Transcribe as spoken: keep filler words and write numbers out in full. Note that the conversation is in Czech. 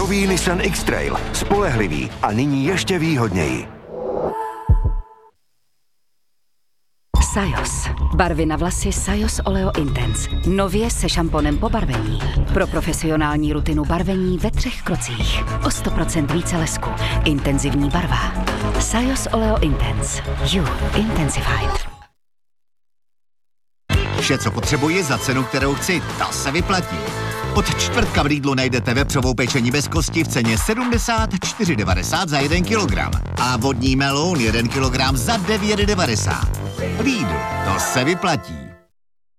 Nový Nissan X-Trail. Spolehlivý a nyní ještě výhodněji. Sajos. Barvy na vlasy Sajos Oleo Intense. Nově se šamponem po barvení. Pro profesionální rutinu barvení ve třech krocích. O sto procent více lesku. Intenzivní barva. Sajos Oleo Intense. You intensified. Vše, co potřebuji za cenu, kterou chci, ta se vyplatí. Od čtvrtka v Lidlu najdete vepřovou pečení bez kosti v ceně sedmdesát čtyři devadesát za jeden kilogram a vodní meloun jeden kilogram za devět devadesát. Lidl, to se vyplatí.